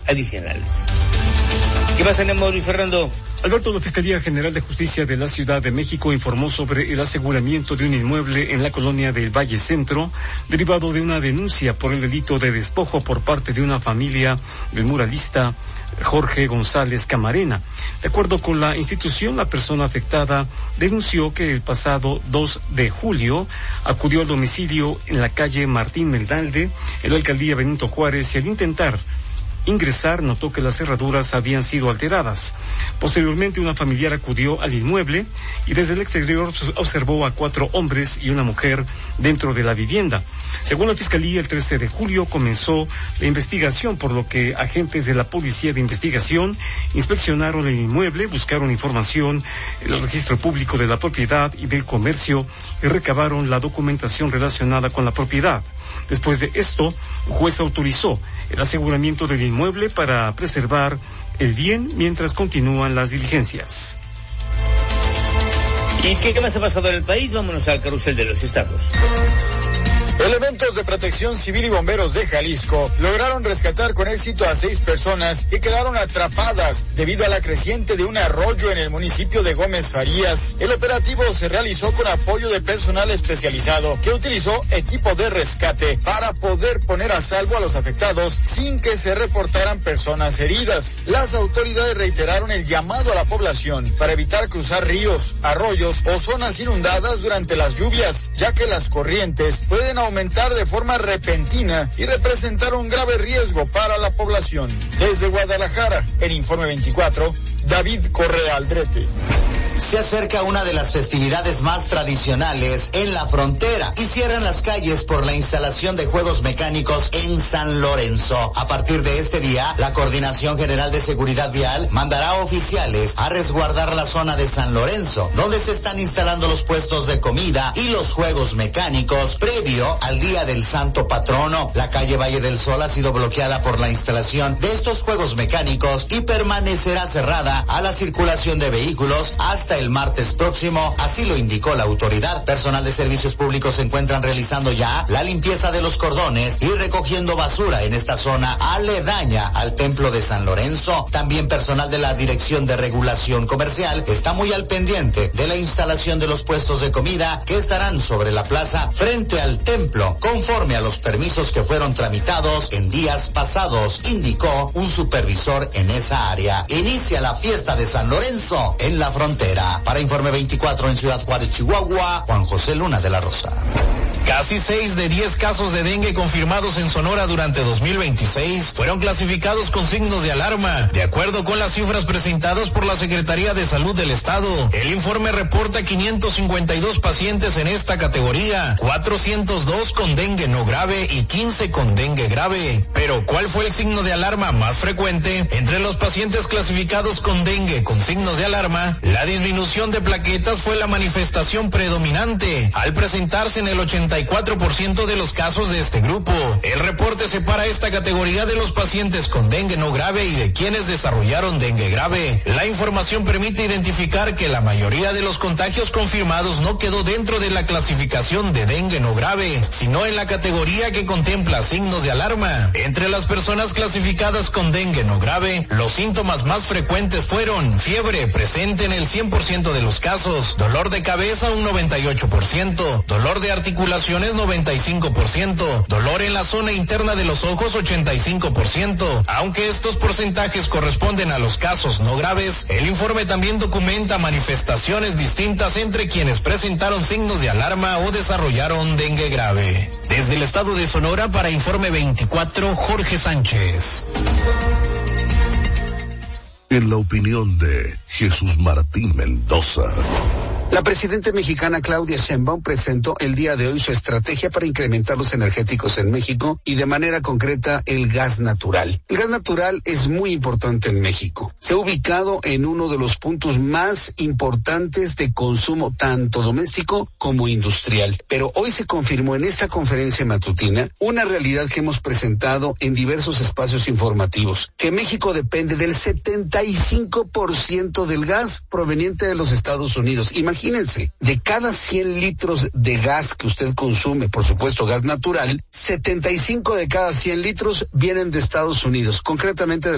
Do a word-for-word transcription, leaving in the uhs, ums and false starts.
adicionales. ¿Qué más tenemos, Luis Fernando? Alberto, la Fiscalía General de Justicia de la Ciudad de México informó sobre el aseguramiento de un inmueble en la colonia del Valle Centro, derivado de una denuncia por el delito de despojo por parte de una familia del muralista Jorge González Camarena. De acuerdo con la institución, la persona afectada denunció que el pasado dos de julio acudió al domicilio en la calle Martín Meldalde, en la alcaldía Benito Juárez, y al intentar ingresar notó que las cerraduras habían sido alteradas. Posteriormente, una familiar acudió al inmueble y desde el exterior observó a cuatro hombres y una mujer dentro de la vivienda. Según la Fiscalía, el trece de julio comenzó la investigación, por lo que agentes de la Policía de Investigación inspeccionaron el inmueble, buscaron información en el registro público de la propiedad y del comercio y recabaron la documentación relacionada con la propiedad. Después de esto, un juez autorizó el aseguramiento del inmueble para preservar el bien mientras continúan las diligencias. ¿Y qué más ha pasado en el país? Vámonos al carrusel de los estados. Elementos de Protección Civil y bomberos de Jalisco lograron rescatar con éxito a seis personas que quedaron atrapadas debido a la creciente de un arroyo en el municipio de Gómez Farías. El operativo se realizó con apoyo de personal especializado que utilizó equipo de rescate para poder poner a salvo a los afectados sin que se reportaran personas heridas. Las autoridades reiteraron el llamado a la población para evitar cruzar ríos, arroyos o zonas inundadas durante las lluvias, ya que las corrientes pueden aumentar aumentar de forma repentina y representar un grave riesgo para la población. Desde Guadalajara, en Informe veinticuatro, David Correa Aldrete. Se acerca una de las festividades más tradicionales en la frontera y cierran las calles por la instalación de juegos mecánicos en San Lorenzo. A partir de este día, la Coordinación General de Seguridad Vial mandará oficiales a resguardar la zona de San Lorenzo, donde se están instalando los puestos de comida y los juegos mecánicos previo al Día del Santo Patrono. La calle Valle del Sol ha sido bloqueada por la instalación de estos juegos mecánicos y permanecerá cerrada a la circulación de vehículos hasta el martes próximo, así lo indicó la autoridad. Personal de servicios públicos se encuentran realizando ya la limpieza de los cordones y recogiendo basura en esta zona aledaña al templo de San Lorenzo. También personal de la Dirección de Regulación Comercial está muy al pendiente de la instalación de los puestos de comida que estarán sobre la plaza frente al templo, conforme a los permisos que fueron tramitados en días pasados, indicó un supervisor en esa área. Inicia la fiesta de San Lorenzo en la frontera. Para Informe veinticuatro en Ciudad Juárez, Chihuahua, Juan José Luna de la Rosa. Casi seis de diez casos de dengue confirmados en Sonora durante dos mil veintiséis fueron clasificados con signos de alarma, de acuerdo con las cifras presentadas por la Secretaría de Salud del Estado. El informe reporta quinientos cincuenta y dos pacientes en esta categoría, cuatrocientos dos con dengue no grave y quince con dengue grave. Pero, ¿cuál fue el signo de alarma más frecuente? Entre los pacientes clasificados con dengue con signos de alarma, la disminución de plaquetas fue la manifestación predominante, al presentarse en el ochenta y cuatro por ciento de los casos de este grupo. El reporte separa esta categoría de los pacientes con dengue no grave y de quienes desarrollaron dengue grave. La información permite identificar que la mayoría de los contagios confirmados no quedó dentro de la clasificación de dengue no grave, sino en la categoría que contempla signos de alarma. Entre las personas clasificadas con dengue no grave, los síntomas más frecuentes fueron fiebre, presente en el cien por ciento de los casos, dolor de cabeza un noventa y ocho por ciento, dolor de articulaciones noventa y cinco por ciento, dolor en la zona interna de los ojos ochenta y cinco por ciento. Aunque estos porcentajes corresponden a los casos no graves, el informe también documenta manifestaciones distintas entre quienes presentaron signos de alarma o desarrollaron dengue grave. Desde el estado de Sonora para Informe veinticuatro, Jorge Sánchez. En la opinión de Jesús Martín Mendoza. La presidenta mexicana Claudia Sheinbaum presentó el día de hoy su estrategia para incrementar los energéticos en México y de manera concreta el gas natural. El gas natural es muy importante en México. Se ha ubicado en uno de los puntos más importantes de consumo tanto doméstico como industrial. Pero hoy se confirmó en esta conferencia matutina una realidad que hemos presentado en diversos espacios informativos, que México depende del setenta y cinco por ciento del gas proveniente de los Estados Unidos. Imagínense. Imagínense, de cada cien litros de gas que usted consume, por supuesto gas natural, setenta y cinco de cada cien litros vienen de Estados Unidos, concretamente de